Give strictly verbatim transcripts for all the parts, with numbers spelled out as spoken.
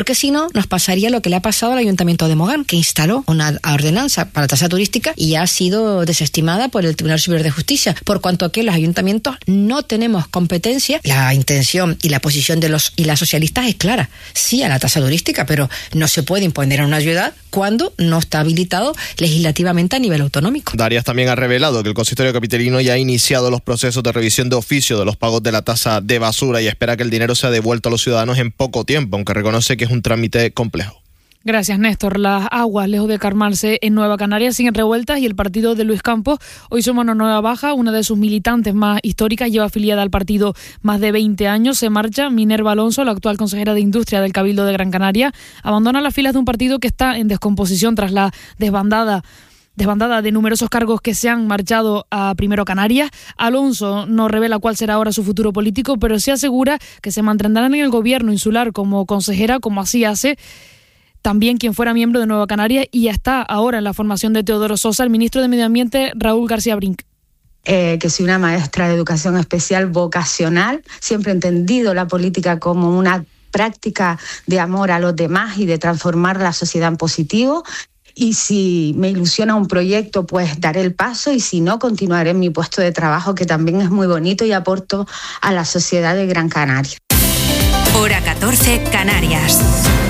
Porque si no, nos pasaría lo que le ha pasado al Ayuntamiento de Mogán, que instaló una ordenanza para la tasa turística y ha sido desestimada por el Tribunal Superior de Justicia, por cuanto que los ayuntamientos no tenemos competencia. La intención y la posición de los y las socialistas es clara, sí a la tasa turística, pero no se puede imponer a una ciudad cuando no está habilitado legislativamente a nivel autonómico. Darias también ha revelado que el consistorio capitalino ya ha iniciado los procesos de revisión de oficio de los pagos de la tasa de basura y espera que el dinero sea devuelto a los ciudadanos en poco tiempo, aunque reconoce que es un trámite complejo. Gracias, Néstor. Las aguas, lejos de calmarse en Nueva Canarias, siguen revueltas y el partido de Luis Campos hoy suma una nueva baja. Una de sus militantes más históricas lleva afiliada al partido más de veinte años. Se marcha. Minerva Alonso, la actual consejera de Industria del Cabildo de Gran Canaria, abandona las filas de un partido que está en descomposición tras la desbandada Desbandada de numerosos cargos que se han marchado a Primero Canarias. Alonso no revela cuál será ahora su futuro político, pero sí asegura que se mantendrán en el gobierno insular como consejera, como así hace también quien fuera miembro de Nueva Canarias y ya está ahora en la formación de Teodoro Sosa, el ministro de Medio Ambiente Raúl García Brink. Eh, que soy una maestra de educación especial vocacional, siempre he entendido la política como una práctica de amor a los demás y de transformar la sociedad en positivo. Y si me ilusiona un proyecto, pues daré el paso, y si no, continuaré en mi puesto de trabajo, que también es muy bonito y aporto a la sociedad de Gran Canaria. Hora catorce, Canarias.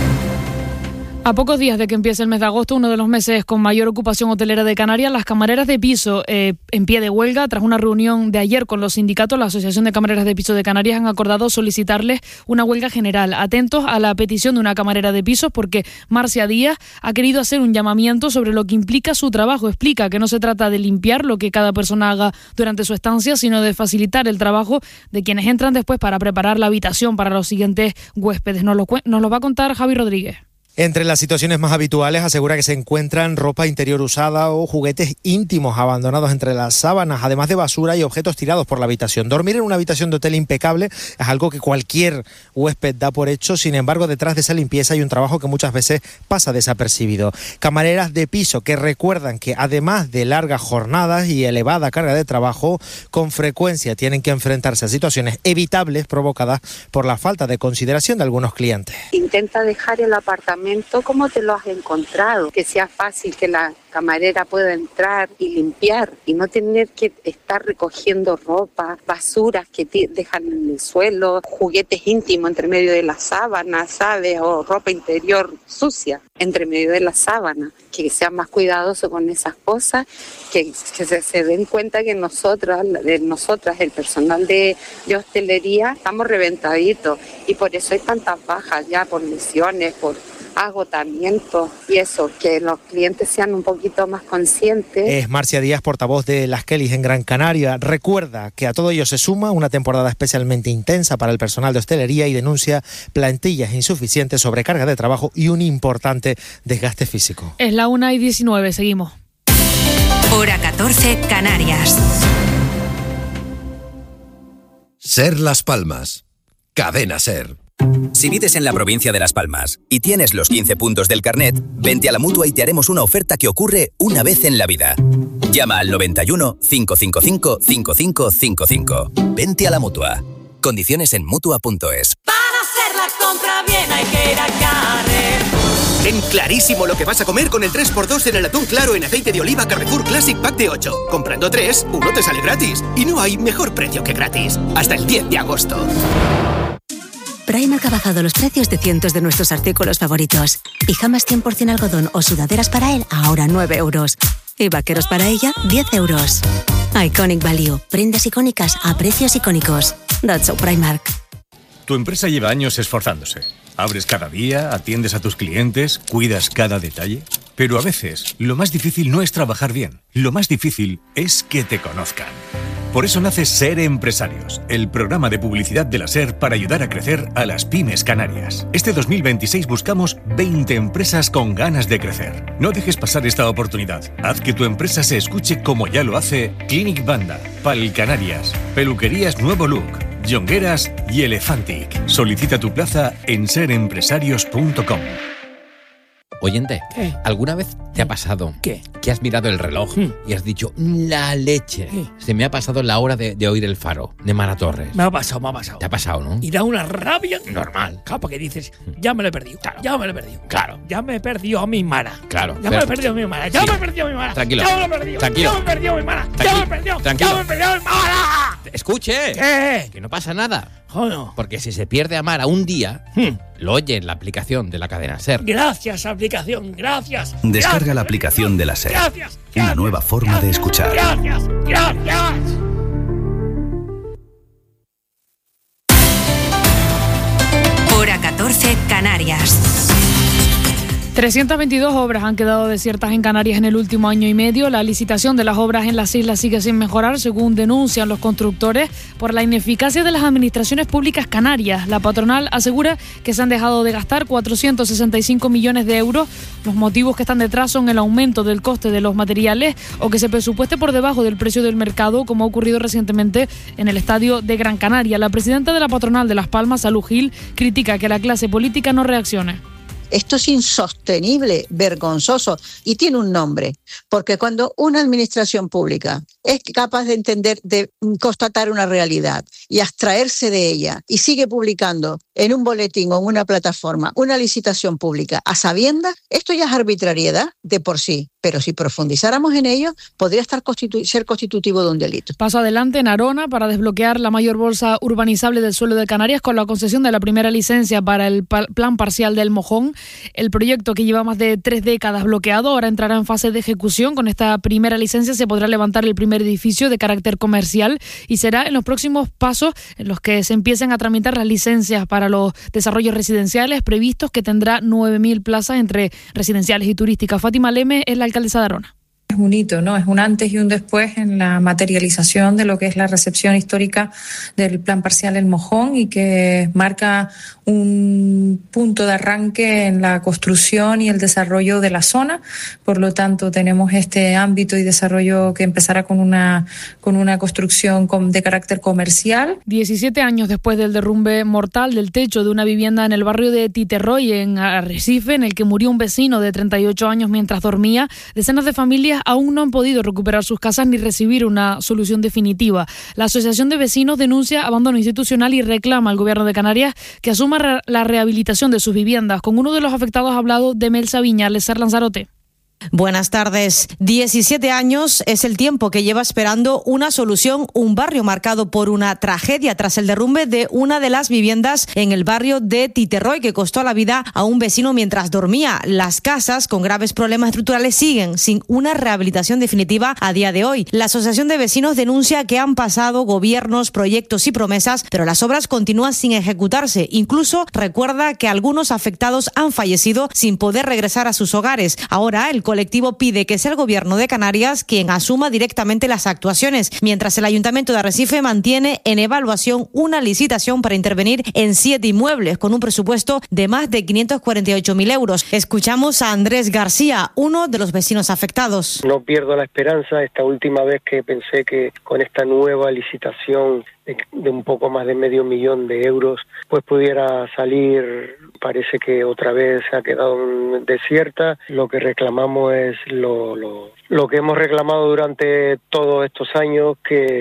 A pocos días de que empiece el mes de agosto, uno de los meses con mayor ocupación hotelera de Canarias, las camareras de piso eh, en pie de huelga. Tras una reunión de ayer con los sindicatos, la Asociación de Camareras de Piso de Canarias han acordado solicitarles una huelga general. Atentos a la petición de una camarera de pisos, porque Marcia Díaz ha querido hacer un llamamiento sobre lo que implica su trabajo. Explica que no se trata de limpiar lo que cada persona haga durante su estancia, sino de facilitar el trabajo de quienes entran después para preparar la habitación para los siguientes huéspedes. Nos lo, nos lo va a contar Javi Rodríguez. Entre las situaciones más habituales asegura que se encuentran ropa interior usada o juguetes íntimos abandonados entre las sábanas, además de basura y objetos tirados por la habitación. Dormir en una habitación de hotel impecable es algo que cualquier huésped da por hecho. Sin embargo, detrás de esa limpieza hay un trabajo que muchas veces pasa desapercibido. Camareras de piso que recuerdan que además de largas jornadas y elevada carga de trabajo, con frecuencia tienen que enfrentarse a situaciones evitables provocadas por la falta de consideración de algunos clientes. Intenta dejar el apartamento como te lo has encontrado, que sea fácil, que la camarera pueda entrar y limpiar y no tener que estar recogiendo ropa, basuras que te dejan en el suelo, juguetes íntimos entre medio de las sábanas, ¿sabes? O ropa interior sucia entre medio de las sábanas. Que sean más cuidadosos con esas cosas, que, que se, se den cuenta que nosotras, nosotras, el personal de, de hostelería, estamos reventaditos y por eso hay tantas bajas ya por lesiones, por agotamiento y eso, que los clientes sean un poquito más conscientes. Es Marcia Díaz, portavoz de las Kellys en Gran Canaria. Recuerda que a todo ello se suma una temporada especialmente intensa para el personal de hostelería y denuncia plantillas insuficientes, sobrecarga de trabajo y un importante desgaste físico. Es la una y diecinueve, seguimos. Hora catorce, Canarias. Ser Las Palmas. Cadena Ser. Si vives en la provincia de Las Palmas y tienes los quince puntos del carnet, vente a la Mutua y te haremos una oferta que ocurre una vez en la vida. Llama al noventa y uno, cinco cinco cinco, cinco cinco cinco cinco. Vente a la Mutua. Condiciones en Mutua punto es. Para hacer la compra bien hay que ir a Carrefour. Ten clarísimo lo que vas a comer con el tres por dos en el atún claro en aceite de oliva Carrefour Classic Pack de ocho. Comprando tres, uno te sale gratis. Y no hay mejor precio que gratis. Hasta el diez de agosto. Primark ha bajado los precios de cientos de nuestros artículos favoritos. Pijamas cien por ciento algodón o sudaderas para él, ahora nueve euros. Y vaqueros para ella, diez euros. Iconic Value. Prendas icónicas a precios icónicos. That's so Primark. Tu empresa lleva años esforzándose. Abres cada día, atiendes a tus clientes, cuidas cada detalle. Pero a veces, lo más difícil no es trabajar bien. Lo más difícil es que te conozcan. Por eso nace Ser Empresarios, el programa de publicidad de la SER para ayudar a crecer a las pymes canarias. Este dos mil veintiséis buscamos veinte empresas con ganas de crecer. No dejes pasar esta oportunidad. Haz que tu empresa se escuche como ya lo hace Clinic Banda, Pal Canarias, Peluquerías Nuevo Look, Jongueras y Elefantic. Solicita tu plaza en ser empresarios punto com. Oyente, ¿Qué? ¿alguna vez te ha pasado ¿Qué? que has mirado el reloj Mm. y has dicho, la leche? ¿Qué? Se me ha pasado la hora de, de oír el faro de Mara Torres. Me ha pasado, me ha pasado. ¿Te ha pasado, no? Y da una rabia. Normal. Claro, porque dices, ya me lo he perdido. Claro. Ya me lo he perdido. Claro. Ya me he perdido a mi Mara. Claro. Ya me lo he perdido a mi Mara. Ya Sí. me he perdido a mi Mara. Tranquilo. Ya me lo he perdido. Tranquilo. Ya me he perdido a mi Mara. Ya Tranquilo. me he perdido. Tranquilo. Ya me he perdido a mi Mara. Escuche. ¿Qué? Que no pasa nada. Joder. Porque si se pierde a Mara un día, Hmm. lo oye en la aplicación de la cadena SER. Gracias, aplicación. Gracias. Descarga Gracias. la aplicación de la SER. Gracias. Una Gracias. nueva forma de escuchar. Gracias. Gracias. Hora catorce, Canarias. trescientas veintidós obras han quedado desiertas en Canarias en el último año y medio. La licitación de las obras en las islas sigue sin mejorar, según denuncian los constructores, por la ineficacia de las administraciones públicas canarias. La patronal asegura que se han dejado de gastar cuatrocientos sesenta y cinco millones de euros. Los motivos que están detrás son el aumento del coste de los materiales o que se presupueste por debajo del precio del mercado, como ha ocurrido recientemente en el estadio de Gran Canaria. La presidenta de la patronal de Las Palmas, Salud Gil, critica que la clase política no reaccione. Esto es insostenible, vergonzoso y tiene un nombre, porque cuando una administración pública es capaz de entender, de constatar una realidad y abstraerse de ella y sigue publicando en un boletín o en una plataforma una licitación pública a sabiendas, esto ya es arbitrariedad de por sí, pero si profundizáramos en ello podría estar constitu- ser constitutivo de un delito. Paso adelante en Arona para desbloquear la mayor bolsa urbanizable del suelo de Canarias con la concesión de la primera licencia para el pa- plan parcial del Mojón. El proyecto, que lleva más de tres décadas bloqueado, ahora entrará en fase de ejecución. Con esta primera licencia se podrá levantar el primer edificio de carácter comercial y será en los próximos pasos en los que se empiecen a tramitar las licencias para los desarrollos residenciales previstos, que tendrá nueve mil plazas entre residenciales y turísticas. Fátima Leme es la alcaldesa de Arona. Es un hito, ¿no? Es un antes y un después en la materialización de lo que es la recepción histórica del plan parcial El Mojón, y que marca un punto de arranque en la construcción y el desarrollo de la zona. Por lo tanto, tenemos este ámbito y desarrollo que empezará con una, con una construcción de carácter comercial. diecisiete años después del derrumbe mortal del techo de una vivienda en el barrio de Titerroy, en Arrecife, en el que murió un vecino de treinta y ocho años mientras dormía, decenas de familias aún no han podido recuperar sus casas ni recibir una solución definitiva. La Asociación de Vecinos denuncia abandono institucional y reclama al Gobierno de Canarias que asuma re- la rehabilitación de sus viviendas. Con uno de los afectados ha hablado Demelsa Viñales, Ser Lanzarote. Buenas tardes. diecisiete años es el tiempo que lleva esperando una solución un barrio marcado por una tragedia tras el derrumbe de una de las viviendas en el barrio de Titerroy, que costó la vida a un vecino mientras dormía. Las casas con graves problemas estructurales siguen sin una rehabilitación definitiva a día de hoy. La Asociación de Vecinos denuncia que han pasado gobiernos, proyectos y promesas, pero las obras continúan sin ejecutarse. Incluso recuerda que algunos afectados han fallecido sin poder regresar a sus hogares. Ahora el colectivo pide que sea el Gobierno de Canarias quien asuma directamente las actuaciones, mientras el Ayuntamiento de Arrecife mantiene en evaluación una licitación para intervenir en siete inmuebles con un presupuesto de más de quinientos cuarenta y ocho mil euros. Escuchamos a Andrés García, uno de los vecinos afectados. No pierdo la esperanza. Esta última vez que pensé que con esta nueva licitación de, de un poco más de medio millón de euros pues pudiera salir, parece que otra vez se ha quedado desierta. Lo que reclamamos es lo, lo, lo que hemos reclamado durante todos estos años,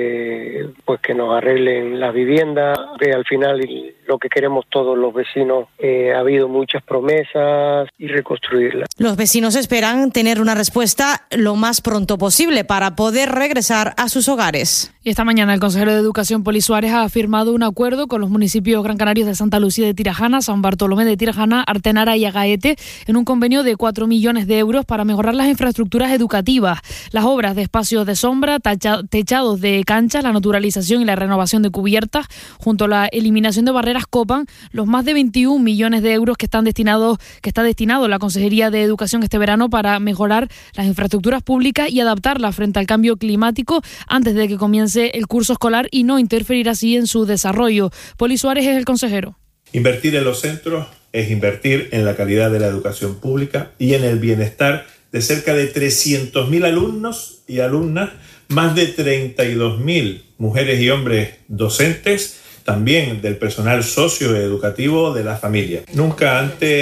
que pues que nos arreglen las viviendas, que al final lo que queremos todos los vecinos, eh, ha habido muchas promesas, y reconstruirlas. Los vecinos esperan tener una respuesta lo más pronto posible para poder regresar a sus hogares. Y esta mañana el consejero de Educación, Poli Suárez, ha firmado un acuerdo con los municipios gran canarios de Santa Lucía de Tirajana, San Bartolomé de Tirajana, Artenara y Agaete en un convenio de cuatro millones de euros para mejorar las infraestructuras educativas. Las obras de espacios de sombra, tacha, techados de canchas, la naturalización y la renovación de cubiertas, junto a la eliminación de barreras, copan los más de veintiún millones de euros que están destinados, que está destinado la Consejería de Educación este verano para mejorar las infraestructuras públicas y adaptarlas frente al cambio climático antes de que comience el curso escolar y no interferir así en su desarrollo. Poli Suárez es el consejero. Invertir en los centros es invertir en la calidad de la educación pública y en el bienestar de cerca de trescientos mil alumnos y alumnas, más de treinta y dos mil mujeres y hombres docentes, también del personal socioeducativo de la familia. Nunca antes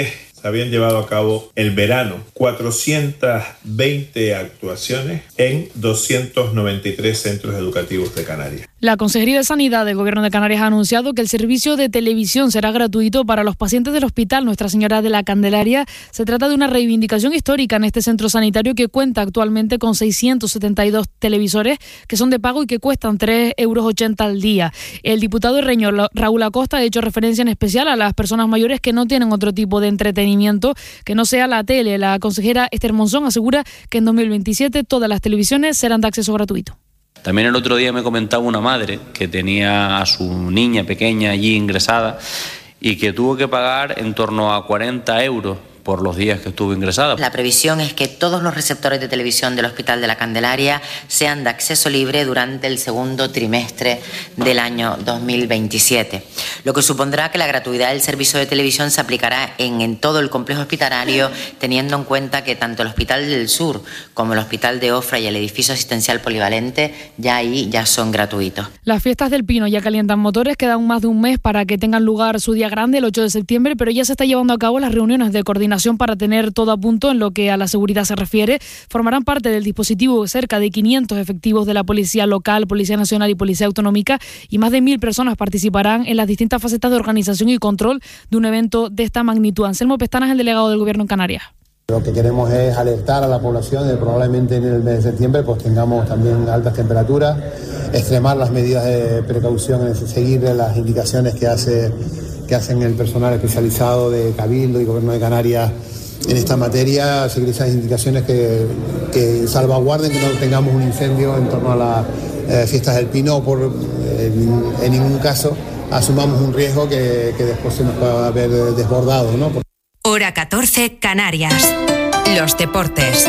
se habían llevado a cabo el verano cuatrocientas veinte actuaciones en doscientos noventa y tres centros educativos de Canarias. La Consejería de Sanidad del Gobierno de Canarias ha anunciado que el servicio de televisión será gratuito para los pacientes del Hospital Nuestra Señora de la Candelaria. Se trata de una reivindicación histórica en este centro sanitario que cuenta actualmente con seiscientos setenta y dos televisores que son de pago y que cuestan tres euros ochenta al día. El diputado herreño Raúl Acosta ha hecho referencia en especial a las personas mayores que no tienen otro tipo de entretenimiento que no sea la tele. La consejera Esther Monzón asegura que en dos mil veintisiete todas las televisiones serán de acceso gratuito. También el otro día me comentaba una madre que tenía a su niña pequeña allí ingresada y que tuvo que pagar en torno a cuarenta euros por los días que estuvo ingresada. La previsión es que todos los receptores de televisión del Hospital de la Candelaria sean de acceso libre durante el segundo trimestre del año dos mil veintisiete, lo que supondrá que la gratuidad del servicio de televisión se aplicará en, en todo el complejo hospitalario, teniendo en cuenta que tanto el Hospital del Sur como el Hospital de Ofra y el edificio asistencial polivalente ya ahí ya son gratuitos. Las fiestas del Pino ya calientan motores, queda aún más de un mes para que tengan lugar su día grande, el ocho de septiembre, pero ya se está llevando a cabo las reuniones de coordinación para tener todo a punto en lo que a la seguridad se refiere. Formarán parte del dispositivo cerca de quinientos efectivos de la Policía Local, Policía Nacional y Policía Autonómica, y más de mil personas participarán en las distintas facetas de organización y control de un evento de esta magnitud. Anselmo Pestana es el delegado del Gobierno en Canarias. Lo que queremos es alertar a la población de que probablemente en el mes de septiembre pues tengamos también altas temperaturas, extremar las medidas de precaución, es seguir las indicaciones que hace que hacen el personal especializado de Cabildo y Gobierno de Canarias en esta materia, seguir esas indicaciones que, que salvaguarden que no tengamos un incendio en torno a las eh, fiestas del Pino o por eh, en, en ningún caso asumamos un riesgo que, que después se nos pueda haber desbordado, ¿no? Hora catorce, Canarias. Los deportes.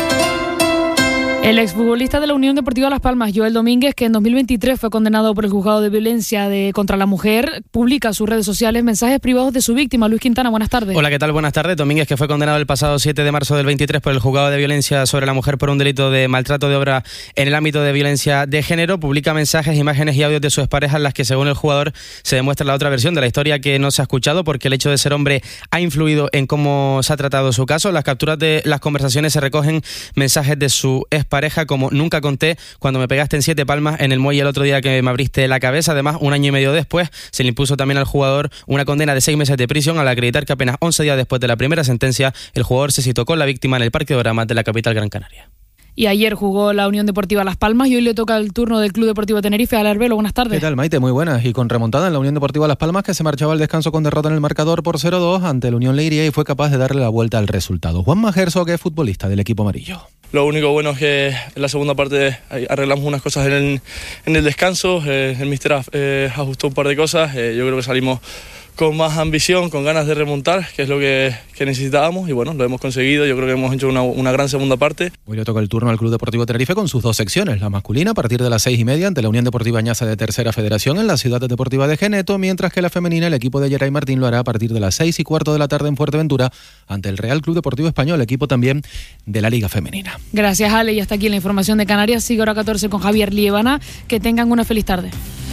El exfutbolista de la Unión Deportiva Las Palmas, Joel Domínguez, que en dos mil veintitrés fue condenado por el juzgado de violencia de, contra la mujer, publica en sus redes sociales mensajes privados de su víctima. Luis Quintana, buenas tardes. Hola, ¿qué tal? Buenas tardes. Domínguez, que fue condenado el pasado siete de marzo del veintitrés por el juzgado de violencia sobre la mujer por un delito de maltrato de obra en el ámbito de violencia de género, publica mensajes, imágenes y audios de su expareja en las que, según el jugador, se demuestra la otra versión de la historia que no se ha escuchado porque el hecho de ser hombre ha influido en cómo se ha tratado su caso. Las capturas de las conversaciones se recogen mensajes de su expareja como: nunca conté cuando me pegaste en siete palmas en el muelle el otro día que me abriste la cabeza. Además, un año y medio después se le impuso también al jugador una condena de seis meses de prisión al acreditar que apenas once días después de la primera sentencia el jugador se citó con la víctima en el Parque de Oramas de la capital Gran Canaria. Y ayer jugó la Unión Deportiva Las Palmas y hoy le toca el turno del Club Deportivo Tenerife. Al Arbelo, buenas tardes. ¿Qué tal, Maite? Muy buenas. Y con remontada en la Unión Deportiva Las Palmas, que se marchaba al descanso con derrota en el marcador por cero dos ante el Unión Leiria y fue capaz de darle la vuelta al resultado. Juanma Herzog, que es futbolista del equipo amarillo. Lo único bueno es que en la segunda parte arreglamos unas cosas en el, en el descanso. Eh, el míster eh, ajustó un par de cosas. Eh, yo creo que salimos con más ambición, con ganas de remontar, que es lo que, que necesitábamos, y bueno, lo hemos conseguido. Yo creo que hemos hecho una, una gran segunda parte. Hoy le toca el turno al Club Deportivo Tenerife con sus dos secciones, la masculina a partir de las seis y media ante la Unión Deportiva Añaza de Tercera Federación en la Ciudad Deportiva de Geneto, mientras que la femenina, el equipo de Geray Martín, lo hará a partir de las seis y cuarto de la tarde en Fuerteventura ante el Real Club Deportivo Español, equipo también de la Liga Femenina. Gracias, Ale, y hasta aquí la información de Canarias. Sigue Hora catorce con Javier Liebana. Que tengan una feliz tarde.